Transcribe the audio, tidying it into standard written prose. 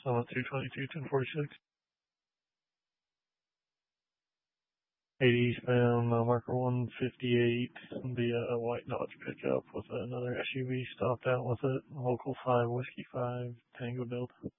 I'm at 222, 1046. 80 eastbound, marker 158, be a white Dodge pickup with another SUV stopped out with it. Local 5 Whiskey 5 Tango Delta.